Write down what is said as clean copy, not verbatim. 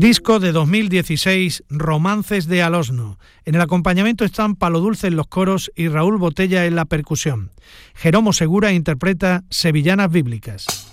Disco de 2016, Romances de Alosno. En el acompañamiento están Palo Dulce en los coros y Raúl Botella en la percusión. Jeromo Segura interpreta Sevillanas Bíblicas.